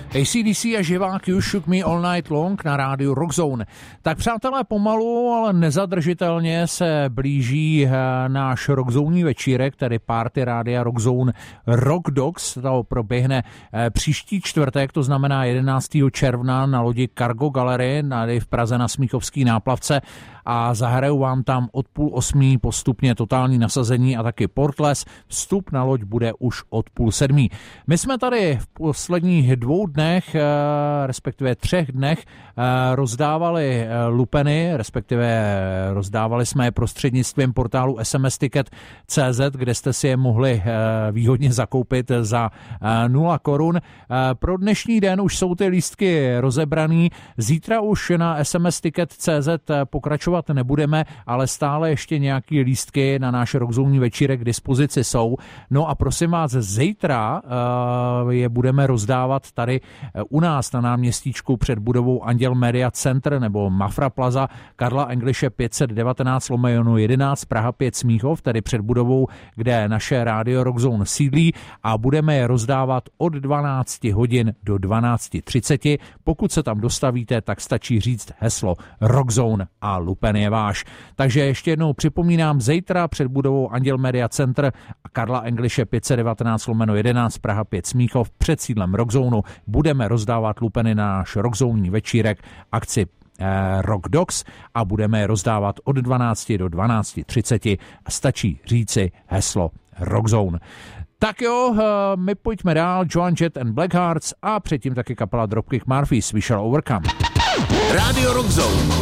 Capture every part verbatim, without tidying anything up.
A C D C a živák You Shook Me All Night Long na rádiu Rockzone. Tak přátelé, pomalu, ale nezadržitelně se blíží náš rockzónní večírek, tedy party rádia Rockzone Rock Dogs. To proběhne příští čtvrtek, to znamená jedenáctého června na lodi Cargo Gallery v Praze na Smíchovský náplavce a zahrajou vám tam od půl osmí postupně totální nasazení a taky Portless. Vstup na loď bude už od půl sedmí. My jsme tady v posledních dvou dnech, respektive třech dnech, rozdávali lupeny, respektive rozdávali jsme je prostřednictvím portálu S M S ticket tečka C Z, kde jste si je mohli výhodně zakoupit za nula korun. Pro dnešní den už jsou ty lístky rozebraný. Zítra už na S M S ticket tečka C Z pokračovat nebudeme, ale stále ještě nějaký lístky na náš rockzónní večírek k dispozici jsou. No a prosím vás, zítra je budeme rozdávat tady u nás na náměstíčku před budovou Anděl Media Center nebo Mafra Plaza Karla Engliše pět set devatenáct lomeno jedenáct Praha pět Smíchov, tedy před budovou, kde naše rádio Rockzone sídlí, a budeme je rozdávat od dvanácti hodin do dvanácti třiceti. Pokud se tam dostavíte, tak stačí říct heslo Rockzone a lupen je váš. Takže ještě jednou připomínám, zítra před budovou Anděl Media Center a Karla Engliše pět set devatenáct lomeno jedenáct Praha pět Smíchov před sídlem Rockzone budeme rozdávat lupeny na náš rockzónní večírek akci Rock Dogs a budeme je rozdávat od dvanácti do dvanácti třiceti a stačí říci heslo Rockzone. Tak jo, my pojďme dál. Joan Jett and Blackhearts a předtím taky kapela Dropkick Murphys We Shall Overcome. Rádio Rockzone.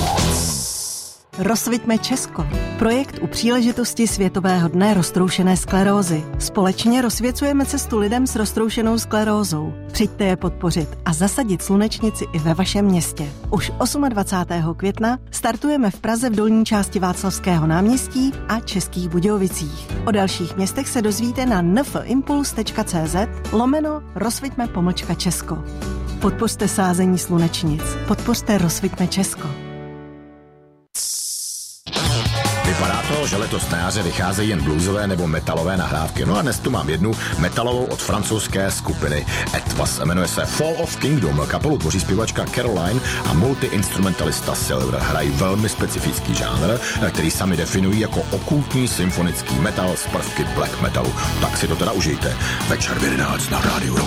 Rozsviťme Česko. Projekt u příležitosti Světového dne roztroušené sklerózy. Společně rozsvěcujeme cestu lidem s roztroušenou sklerózou. Přijďte je podpořit a zasadit slunečnici i ve vašem městě. Už dvacátého osmého května startujeme v Praze v dolní části Václavského náměstí a Českých Budějovicích. O dalších městech se dozvíte na nfimpuls tečka cz lomeno rozsviťme pomlčka Česko. Podpořte sázení slunečnic. Podpořte Rozsviťme Česko. Vypadá to, že letos na jaře vycházejí jen bluesové nebo metalové nahrávky. No a dnes tu mám jednu metalovou od francouzské skupiny Etwas. Jmenuje se Fall of Kingdom. Kapelu tvoří zpěvačka Caroline a multiinstrumentalista Silver. Hrají velmi specifický žánr, který sami definují jako okultní symfonický metal s prvky black metalu. Tak si to teda užijte. Večer v jedenáct na rádiu.